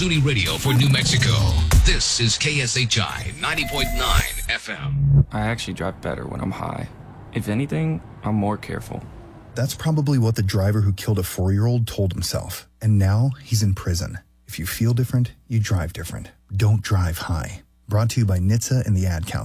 Zuni Radio for New Mexico. This is KSHI 90.9 FM. I actually drive better when I'm high. If anything, I'm more careful. That's probably what the driver who killed a 4-year-old told himself. And now he's in prison. If you feel different, you drive different. Don't drive high. Brought to you by NHTSA and the Ad Council.